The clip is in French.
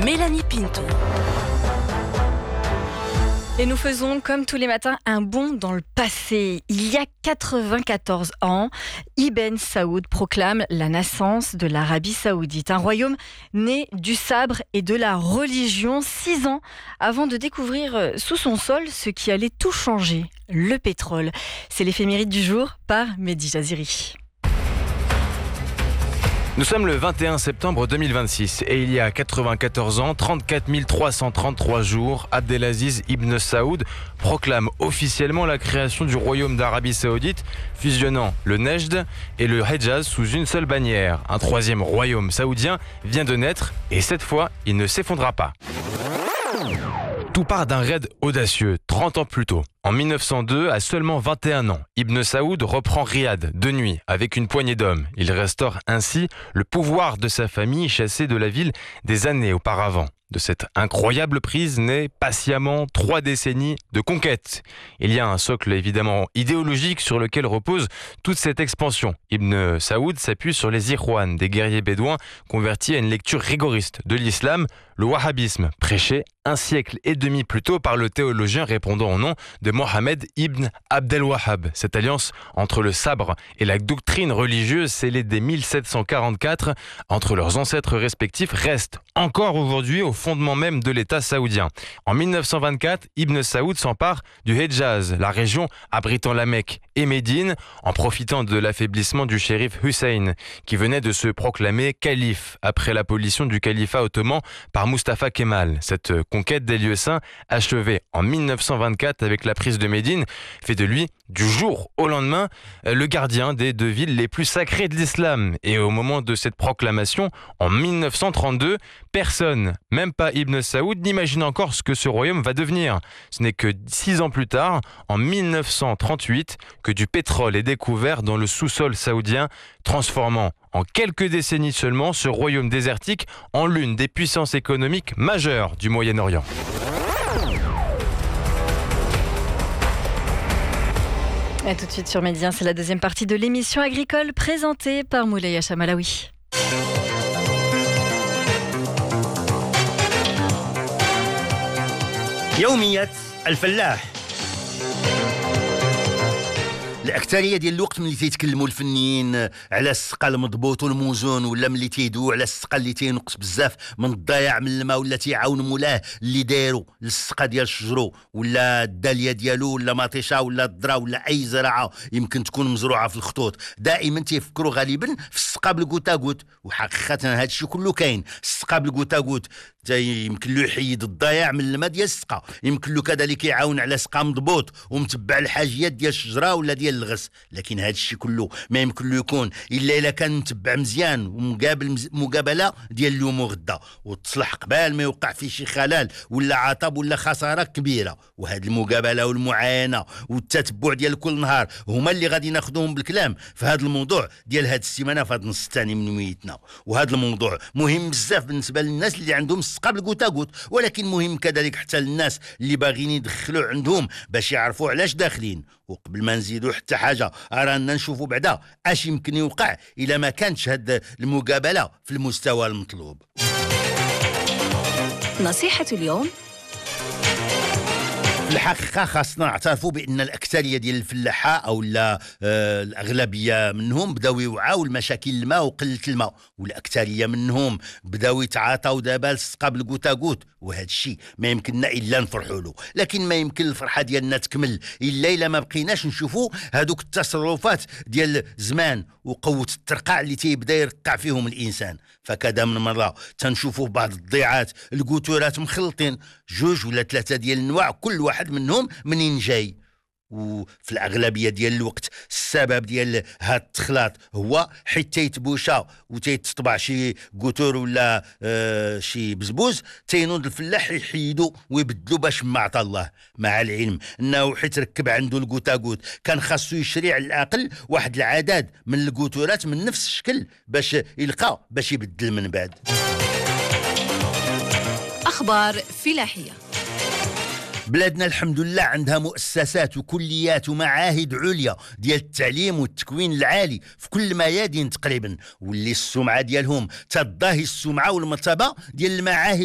Mélanie Pinto. Et nous faisons, comme tous les matins, un bond dans le passé. Il y a 94 ans, Ibn Saoud proclame la naissance de l'Arabie Saoudite, un royaume né du sabre et de la religion, 6 ans avant de découvrir sous son sol ce qui allait tout changer, le pétrole. C'est l'éphéméride du jour par Mehdi Jaziri. Nous sommes le 21 septembre 2026 et il y a 94 ans, 34 333 jours, Abdelaziz Ibn Saoud proclame officiellement la création du royaume d'Arabie Saoudite, fusionnant le Nejd et le Hedjaz sous une seule bannière. Un troisième royaume saoudien vient de naître et cette fois, il ne s'effondrera pas. Tout part d'un raid audacieux, 30 ans plus tôt. En 1902, à seulement 21 ans, Ibn Saoud reprend Riyad de nuit avec une poignée d'hommes. Il restaure ainsi le pouvoir de sa famille chassée de la ville des années auparavant. De cette incroyable prise naît patiemment 3 décennies de conquête. Il y a un socle évidemment idéologique sur lequel repose toute cette expansion. Ibn Saoud s'appuie sur les Ikhwan, des guerriers bédouins convertis à une lecture rigoriste de l'islam, le wahhabisme, prêché un siècle et demi plus tôt par le théologien répondant au nom de Mohammed ibn Abdel Wahhab. Cette alliance entre le sabre et la doctrine religieuse scellée dès 1744 entre leurs ancêtres respectifs reste encore aujourd'hui au fondement même de l'État saoudien. En 1924, Ibn Saoud s'empare du Hedjaz, la région abritant la Mecque et Médine, en profitant de l'affaiblissement du shérif Hussein, qui venait de se proclamer calife après l'abolition du califat ottoman par Mustafa Kemal. Cette conquête des lieux saints, achevée en 1924 avec la prise de Médine, fait de lui, du jour au lendemain, le gardien des 2 villes les plus sacrées de l'islam. Et au moment de cette proclamation, en 1932, personne, même pas Ibn Saoud, n'imagine encore ce que ce royaume va devenir. Ce n'est que 6 ans plus tard, en 1938, que du pétrole est découvert dans le sous-sol saoudien, transformant en quelques décennies seulement ce royaume désertique en l'une des puissances économiques majeures du Moyen-Orient. A tout de suite sur Médien, c'est la deuxième partie de l'émission agricole présentée par Moulay Chamalawi. يوميات الفلاح. الأكثرية ديال الوقت ملي تيتكلموا الفنيين على السقا المضبوط والموزون ولا ملي تيدويو على السقا اللي تينقص بزاف من الضياع من الماء ولا تيعاون مولاه اللي دايرو للسقا ديال الشجرو ولا الدالية ديالو ولا مطيشة ولا الذرة ولا أي زراعة يمكن تكون مزروعة في الخطوط، دائما تيفكروا غالبا في السقا بالكوتاكوت، وحقيقة هذا الشيء كله كاين. السقا بالكوتاكوت يمكن له يحيد الضياع من الماء ديال السقا، يمكن له كذلك يعاون على سقا مضبوط ومتبع الحاجيات ديال الشجره ولا ديال الغس، لكن هذا الشيء كله ما يمكن له يكون الا كان متبع مزيان ومقابل مقابله ديال اليوم وغدا وتصلح قبال ما يوقع فيه شي خلل ولا عطب ولا خساره كبيره. وهذه المقابله والمعاينه والتتبع ديال كل نهار هما اللي غادي ناخذوهم بالكلام في هذا الموضوع ديال هذه السيمانه في هذا النص الثاني من ويتنا. وهذا الموضوع مهم بزاف بالنسبه للناس اللي عندهم قبل كوتاكوت، ولكن مهم كذلك حتى للناس اللي باغيين يدخلوا عندهم باش يعرفوا علاش داخلين. وقبل ما نزيدوا حتى حاجه ارانا نشوفوا بعدا اش يمكن يوقع الا ما كانتش هاد المقابله في المستوى المطلوب. نصيحة اليوم: الحقيقة خاصنا نعترفوا بأن الأكثرية ديال الفلاحة أو الأغلبية منهم بداو يوعاو المشاكل الماء وقلة الماء، والأكثرية منهم بداو يتعاطاو دابا السقا بالكوتاكوت، وهذا الشيء ما يمكننا إلا نفرحوا له. لكن ما يمكن الفرحة ديالنا تكمل إلا ما بقيناش نشوفوا هذوك التصرفات ديال زمان وقوة الترقاع اللي تيبدا يرقع فيهم الإنسان. فكذا من مرة تنشوفوا بعض الضيعات القطورات مخلطين 2 ولا 3 ديال النوع، كل واحد منهم منين جاي. وفي الأغلبية ديال الوقت السبب ديال هاد التخلاط هو حيت تيتبوشا وتيتطبع شي قطور ولا شي بزبوز تينوض الفلاح يحيدو ويبدلو باش ما عطا الله، مع العلم انه حيت ركب عنده الكوتاكوت كان خاصو يشري على الأقل واحد العدد من القطورات من نفس الشكل باش يلقى باش يبدل من بعد. أخبار فلاحية. بلادنا الحمد لله عندها مؤسسات وكليات ومعاهد عليا ديال التعليم والتكوين العالي في كل ميادين تقريبا، واللي السمعه ديالهم تضاهي السمعه والمرتبه ديال المعاهد